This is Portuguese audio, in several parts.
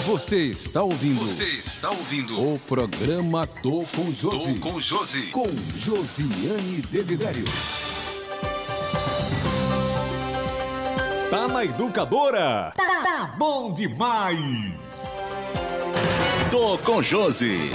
Você está ouvindo o programa Tô com Josi. Com Josiane Desidério. Tá na educadora? Tá bom demais! Tô com Josi.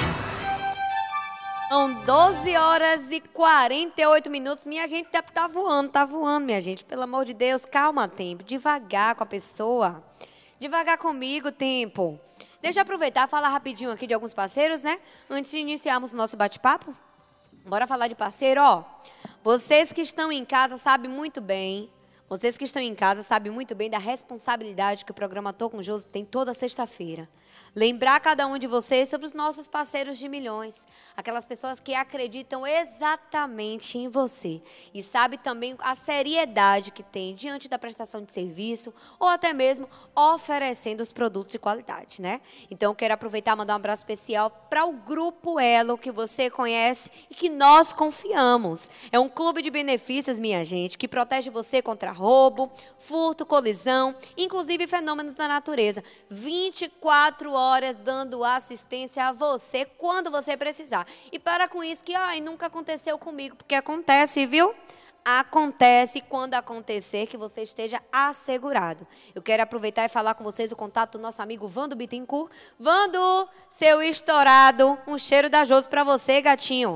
São 12 horas e 48 minutos. Minha gente tá voando, minha gente. Pelo amor de Deus, calma, tempo. Devagar com a pessoa. Devagar comigo, tempo. Deixa eu aproveitar e falar rapidinho aqui de alguns parceiros, né? Antes de iniciarmos o nosso bate-papo. Bora falar de parceiro, ó. Vocês que estão em casa sabem muito bem. Vocês que estão em casa sabem muito bem da responsabilidade que o programa Tô com Josi tem toda sexta-feira. Lembrar cada um de vocês sobre os nossos parceiros de milhões. Aquelas pessoas que acreditam exatamente em você. E sabe também a seriedade que tem diante da prestação de serviço ou até mesmo oferecendo os produtos de qualidade, né? Então, eu quero aproveitar e mandar um abraço especial para o Grupo Elo, que você conhece e que nós confiamos. É um clube de benefícios, minha gente, que protege você contra roubo, furto, colisão, inclusive fenômenos da natureza. 24 horas dando assistência a você quando você precisar. E para com isso que nunca aconteceu comigo, porque acontece, viu? Acontece quando acontecer que você esteja assegurado. Eu quero aproveitar e falar com vocês o contato do nosso amigo Vando Bittencourt. Vando, seu estourado, um cheiro da Josi para você, gatinho.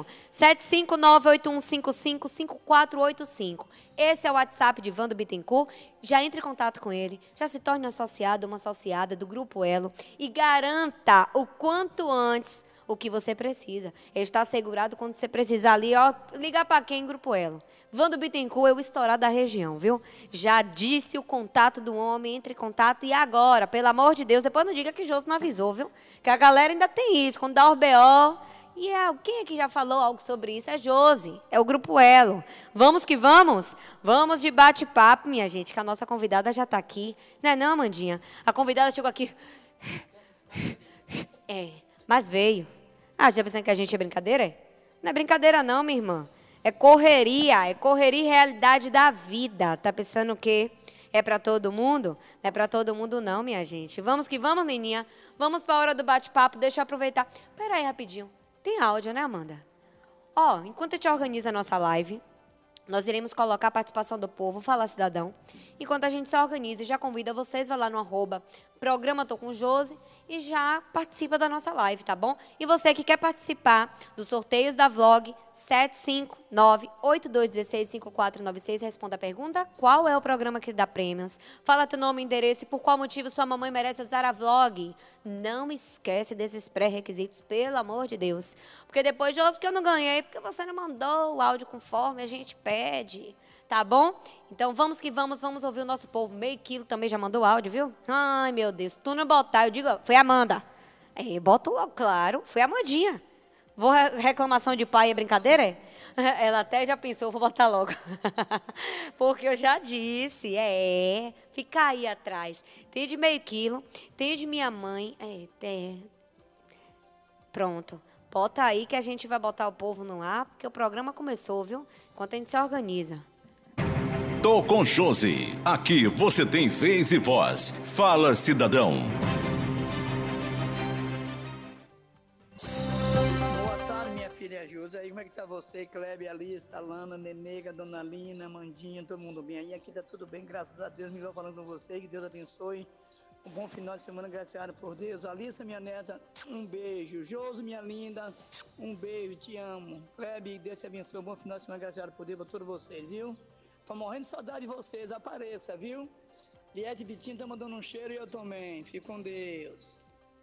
75981555485. Esse é o WhatsApp de Vando Bittencourt. Já entre em contato com ele, já se torne um associado, uma associada do Grupo Elo e garanta o quanto antes o que você precisa. Ele está assegurado quando você precisar ali, ó, ligar para quem, Grupo Elo? Vando Bittencourt é o estourado da região, viu? Já disse o contato do homem, entre em contato e agora, pelo amor de Deus, depois não diga que Josi não avisou, viu? Que a galera ainda tem isso, quando dá o BO... E quem é que já falou algo sobre isso? É Josi, é o Grupo Elo. Vamos que vamos? Vamos de bate-papo, minha gente, que a nossa convidada já está aqui. Não é não, Amandinha? A convidada chegou aqui. Mas veio. Já pensando que a gente é brincadeira? Não é brincadeira não, minha irmã. É correria e realidade da vida. Tá pensando o quê? É para todo mundo? Não é para todo mundo não, minha gente. Vamos que vamos, Nininha. Vamos para a hora do bate-papo. Deixa eu aproveitar. Pera aí, rapidinho. Tem áudio, né, Amanda? Enquanto a gente organiza a nossa live, nós iremos colocar a participação do povo, Fala Cidadão. Enquanto a gente se organiza e já convida vocês, vai lá no @programa Tô com Josi e já participa da nossa live, tá bom? E você que quer participar dos sorteios da Vlog, 759-8216-5496, responda a pergunta: qual é o programa que dá prêmios? Fala teu nome, endereço e por qual motivo sua mamãe merece usar a Vlog. Não esquece desses pré-requisitos, pelo amor de Deus. Porque depois, Josi, porque eu não ganhei, porque você não mandou o áudio conforme a gente pede. Tá bom? Então vamos que vamos ouvir o nosso povo. Meio quilo também já mandou áudio, viu? Ai, meu Deus. Tu não botar, eu digo, foi a Amanda. Boto logo, claro, foi a Amandinha. Reclamação de pai é brincadeira? Ela até já pensou, vou botar logo. Porque eu já disse, fica aí atrás. Tem de meio quilo, tem de minha mãe. Pronto. Bota aí que a gente vai botar o povo no ar, porque o programa começou, viu? Enquanto a gente se organiza. Tô com Josi. Aqui você tem vez e voz. Fala, cidadão. Boa tarde, minha filha Josi. Aí, como é que tá você, Kleber, Alice, Alana, Nenega, Dona Lina, Mandinha, todo mundo bem? Aí aqui tá tudo bem, graças a Deus. Me vou falando com você, que Deus abençoe. Um bom final de semana, gracias por Deus. Alice, minha neta, um beijo. Josi, minha linda, um beijo, te amo. Kleber, Deus te abençoe. Um bom final de semana, gracias por Deus, pra todos vocês, viu? Tô morrendo de saudade de vocês, apareça, viu? Liette Bitinho tá mandando um cheiro e eu também. Fique com Deus.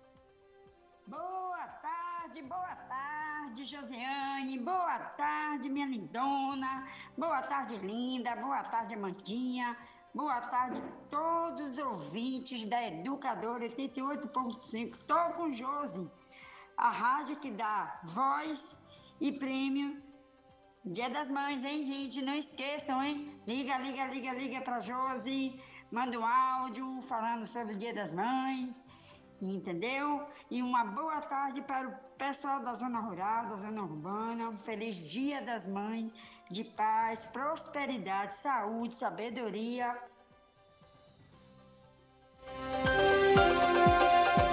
Boa tarde, Josiane. Boa tarde, minha lindona. Boa tarde, linda. Boa tarde, Amandinha. Boa tarde, todos os ouvintes da Educadora 88.5. Tô com Josi, a rádio que dá voz e prêmio. Dia das Mães, hein, gente? Não esqueçam, hein? Liga pra Josi. Manda um áudio falando sobre o Dia das Mães. Entendeu? E uma boa tarde para o pessoal da zona rural, da zona urbana. Um feliz Dia das Mães, de paz, prosperidade, saúde, sabedoria.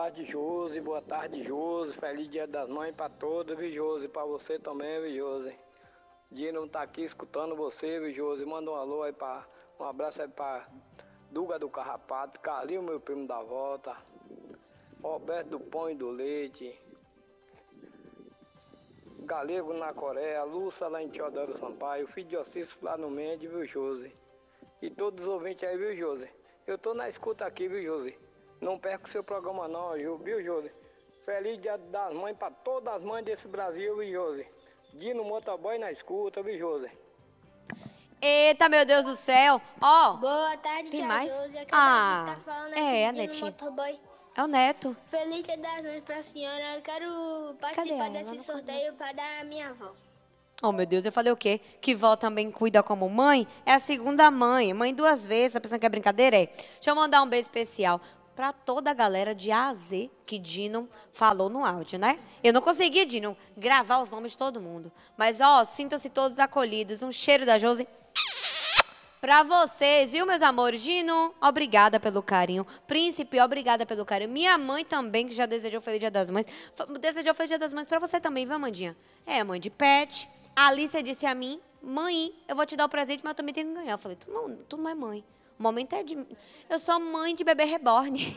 tarde, Josi. Boa tarde, Josi. Feliz Dia das Mães para todos, viu, Josi? Para você também, viu, Josi? Dino tá aqui escutando você, viu, Josi? Manda um alô aí um abraço aí para Duga do Carrapato, Carlinho, meu primo da volta, Roberto do Pão e do Leite, Galego na Coreia, Lúcia lá em Teodoro Sampaio, filho de Ocísio lá no Mendes, viu, Josi? E todos os ouvintes aí, viu, Josi? Eu tô na escuta aqui, viu, Josi? Não perca o seu programa não, viu, Josi? Feliz Dia das Mães para todas as mães desse Brasil, viu, Josi? Dino Motoboy na escuta, viu, Josi? Eita, meu Deus do céu. Ó, Boa tarde, tem tia mais? Josi. Aqui Ah, tá falando é, a aqui, Dino Netinho. Motoboy. É o Neto. Feliz Dia das Mães pra senhora. Eu quero participar ela? desse Não sorteio para dar a minha avó. Oh, meu Deus, eu falei o quê? Que vó também cuida como mãe? É a segunda mãe. Mãe duas vezes. Tá pensando que é brincadeira? É. Deixa eu mandar um beijo especial pra toda a galera de A a Z que Dino falou no áudio, né? Eu não consegui, Dino, gravar os nomes de todo mundo. Mas, ó, sintam-se todos acolhidos. Um cheiro da Josi pra vocês, viu, meus amores? Dino, obrigada pelo carinho. Príncipe, obrigada pelo carinho. Minha mãe também, que já desejou Feliz Dia das Mães. Desejou Feliz Dia das Mães pra você também, viu, Amandinha? É, mãe de pet. A Alicia disse a mim, mãe, eu vou te dar o presente, mas eu também tenho que ganhar. Eu falei, tu não é mãe. O momento é de... Eu sou mãe de bebê reborn.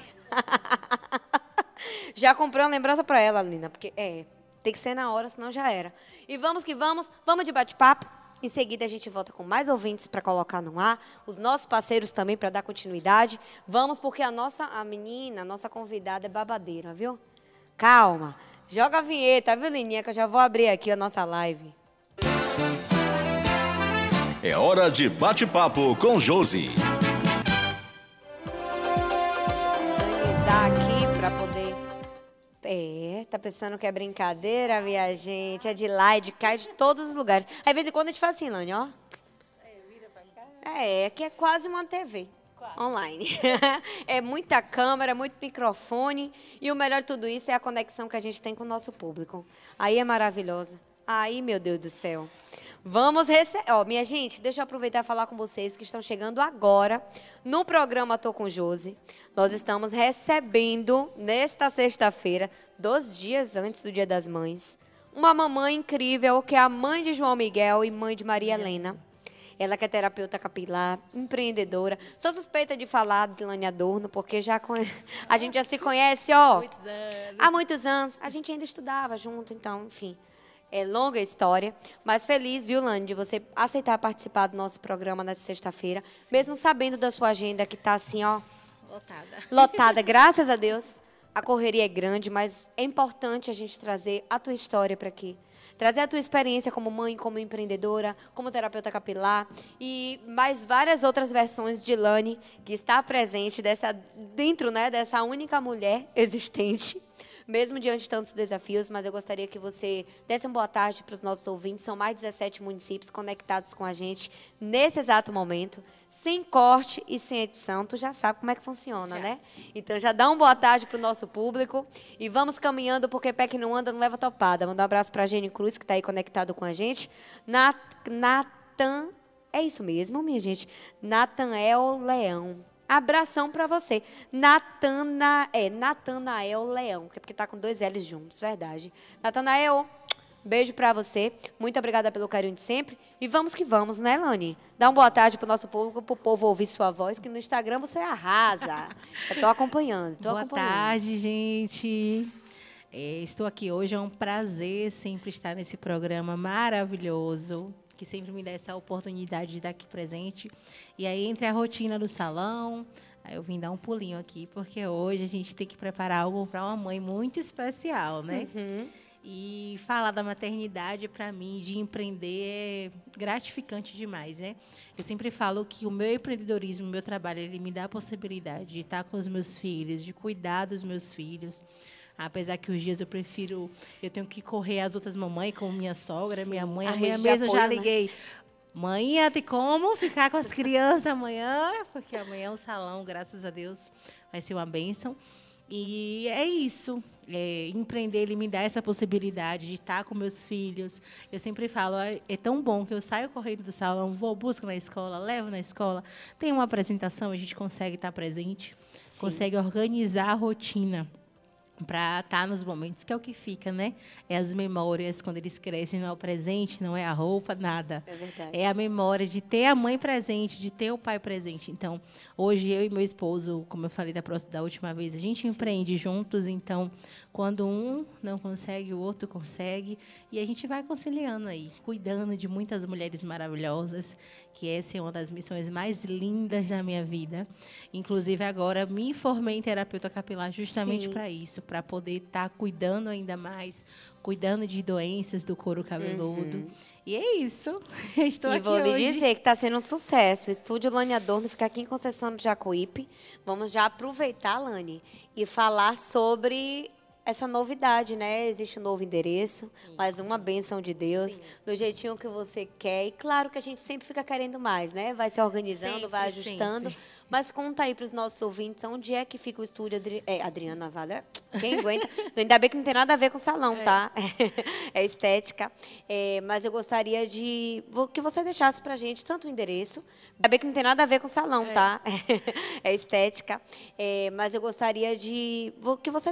Já comprei uma lembrança pra ela, Lina, porque tem que ser na hora, senão já era. E vamos que vamos de bate-papo. Em seguida, a gente volta com mais ouvintes para colocar no ar, os nossos parceiros também para dar continuidade. Vamos, porque a nossa convidada é babadeira, viu? Calma, joga a vinheta, viu, Lininha, que eu já vou abrir aqui a nossa live. É hora de bate-papo com Josi. Organizar aqui para poder... tá pensando que é brincadeira, minha gente? É de lá, é de cá, é de todos os lugares. Aí, de vez em quando, a gente faz assim, Lani, ó. Vira pra cá. Que é quase uma TV online. É muita câmera, muito microfone. E o melhor de tudo isso é a conexão que a gente tem com o nosso público. Aí é maravilhoso. Aí, meu Deus do céu. Vamos receber... Ó, minha gente, deixa eu aproveitar e falar com vocês que estão chegando agora no programa Tô com Josi. Nós estamos recebendo, nesta sexta-feira, 2 dias antes do Dia das Mães, uma mamãe incrível, que é a mãe de João Miguel e mãe de Maria Helena. Ela que é terapeuta capilar, empreendedora. Sou suspeita de falar de Lani Adorno, porque a gente já se conhece, ó, há muitos anos. A gente ainda estudava junto, então, enfim... É longa a história, mas feliz, viu, Lani, de você aceitar participar do nosso programa nessa sexta-feira, mesmo sabendo da sua agenda que está assim, ó... Lotada, graças a Deus. A correria é grande, mas é importante a gente trazer a tua história para aqui. Trazer a tua experiência como mãe, como empreendedora, como terapeuta capilar e mais várias outras versões de Lani que está presente dentro, né, dessa única mulher existente. Mesmo diante de tantos desafios, mas eu gostaria que você desse uma boa tarde para os nossos ouvintes. São mais de 17 municípios conectados com a gente nesse exato momento, sem corte e sem edição. Tu já sabe como é que funciona, né? Então já dá uma boa tarde para o nosso público e vamos caminhando, porque pé que não anda não leva topada. Mandar um abraço para a Gene Cruz, que está aí conectado com a gente. Natan, é isso mesmo, minha gente? Natanael Leão. Abração pra você. Natanael Leão, que é porque tá com 2 L's juntos, verdade. Natanael, beijo pra você. Muito obrigada pelo carinho de sempre. E vamos que vamos, né, Lani? Dá uma boa tarde pro nosso público, pro povo ouvir sua voz, que no Instagram você arrasa. Eu tô acompanhando, Boa tarde, gente. Estou aqui hoje, é um prazer sempre estar nesse programa maravilhoso, que sempre me dá essa oportunidade de estar aqui presente. E aí, entre a rotina do salão, aí eu vim dar um pulinho aqui, porque hoje a gente tem que preparar algo para uma mãe muito especial, né? Uhum. E falar da maternidade, para mim, de empreender, é gratificante demais, né? Eu sempre falo que o meu empreendedorismo, o meu trabalho, ele me dá a possibilidade de estar com os meus filhos, de cuidar dos meus filhos. Apesar que os dias eu tenho que correr as outras mamães, como minha sogra, minha mãe. Amanhã mesmo eu já liguei. Né? Mãe, tem como ficar com as crianças amanhã? Porque amanhã o salão, graças a Deus, vai ser uma bênção. E é isso. Empreender, ele me dá essa possibilidade de estar com meus filhos. Eu sempre falo, é tão bom que eu saio correndo do salão, busco na escola, levo na escola. Tem uma apresentação, a gente consegue estar presente, consegue organizar a rotina. para estar nos momentos, que é o que fica, né? É as memórias, quando eles crescem, não é o presente, não é a roupa, nada. É verdade. É a memória de ter a mãe presente, de ter o pai presente. Então, hoje eu e meu esposo, como eu falei da última vez, a gente empreende juntos, então, quando um não consegue, o outro consegue, e a gente vai conciliando aí, cuidando de muitas mulheres maravilhosas, que essa é uma das missões mais lindas da minha vida. Inclusive, agora, me formei em terapeuta capilar justamente para isso, para poder estar cuidando ainda mais, cuidando de doenças do couro cabeludo. E é isso. Estou aqui vou lhe hoje. dizer que está sendo um sucesso. O Estúdio Lani Adorno fica aqui em Conceição do Jacuípe. Vamos já aproveitar, Lani, e falar sobre essa novidade, né? Existe um novo endereço, mais uma bênção de Deus, do jeitinho que você quer. E claro que a gente sempre fica querendo mais, né? Vai se organizando, Sempre, vai ajustando. sempre. Mas conta aí para os nossos ouvintes onde é que fica o estúdio Adriana Vale. Quem aguenta? Ainda bem que não tem nada a ver com salão, tá? É estética. Mas eu gostaria que você deixasse para a gente tanto o endereço. Ainda bem que não tem nada a ver com salão, tá? É estética. Mas eu gostaria que você